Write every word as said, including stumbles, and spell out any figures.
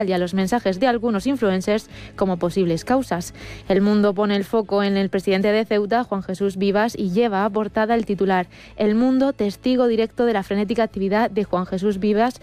y a los mensajes de algunos influencers como posibles causas. El Mundo pone el foco en el presidente de Ceuta, Juan Jesús Vivas, y lleva a portada el titular: El Mundo, testigo directo de la frenética actividad de Juan Jesús Vivas